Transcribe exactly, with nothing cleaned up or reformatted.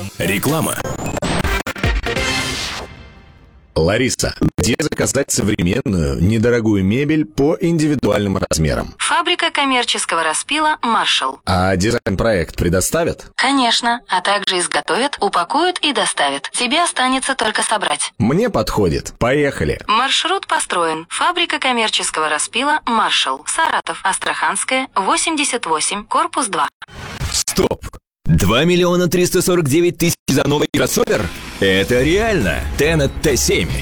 Реклама. Лариса, где заказать современную, недорогую мебель по индивидуальным размерам? Фабрика коммерческого распила «Маршалл». А дизайн-проект предоставят? Конечно, а также изготовят, упакуют и доставят. Тебе останется только собрать. Мне подходит. Поехали. Маршрут построен. Фабрика коммерческого распила «Маршалл». Саратов, Астраханская, восемьдесят восемь, корпус два. Стоп! два миллиона триста сорок девять тысяч за новый кроссовер? Это реально! Тенет Т семь.